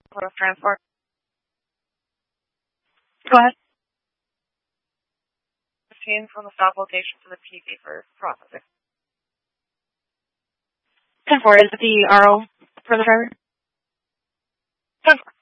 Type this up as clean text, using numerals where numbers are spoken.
of transport. Go ahead. Machine from the stop location to the PD for processing. 10-4, is it the RO for the driver? 10-4.